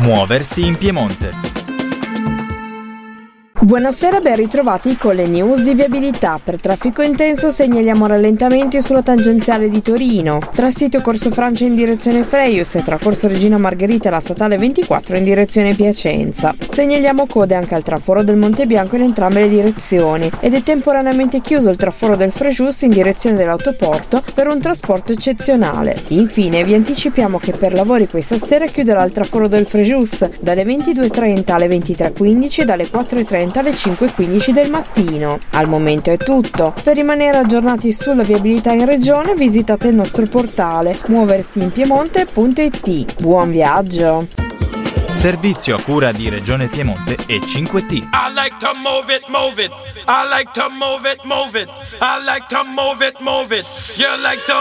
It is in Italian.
Muoversi in Piemonte. Buonasera, ben ritrovati con le news di viabilità. Per traffico intenso segnaliamo rallentamenti sulla tangenziale di Torino, tra sito Corso Francia in direzione Freius e tra Corso Regina Margherita e la statale 24 in direzione Piacenza. Segnaliamo code anche al traforo del Monte Bianco in entrambe le direzioni ed è temporaneamente chiuso il traforo del Frejus in direzione dell'autoporto per un trasporto eccezionale. Infine vi anticipiamo che per lavori questa sera chiuderà il traforo del Frejus dalle 22:30 alle 23:15 e dalle 4:30 alle 5:15 del mattino. Al momento è tutto. Per rimanere aggiornati sulla viabilità in regione visitate il nostro portale muoversiinpiemonte.it. Buon viaggio! Servizio a cura di Regione Piemonte e 5T. I like to move it, move it. I like to move it, move it. I like to move it, move it. You like to